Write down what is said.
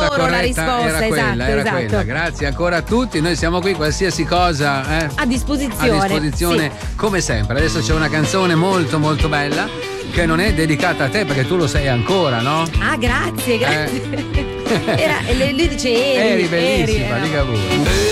loro la risposta, era quella. Grazie ancora a tutti, noi siamo qui, qualsiasi cosa a disposizione, come sempre. Adesso c'è una canzone molto molto bella che non è dedicata a te perché tu lo sei ancora, no? Ah, grazie. Lui dice eri bellissima, dica pure.